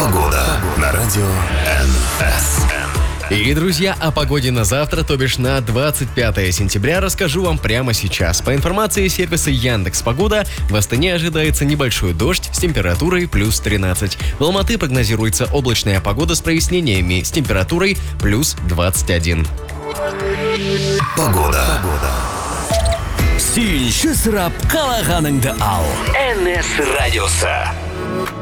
Погода на радио НС. И, друзья, о погоде на завтра, то бишь на 25 сентября, расскажу вам прямо сейчас. По информации сервиса Яндекс.Погода, в Астане ожидается небольшой дождь с температурой плюс 13. В Алматы прогнозируется облачная погода с прояснениями с температурой плюс 21. Погода. Сөйлші сұрап қалағаныңды ал. НС радиосы.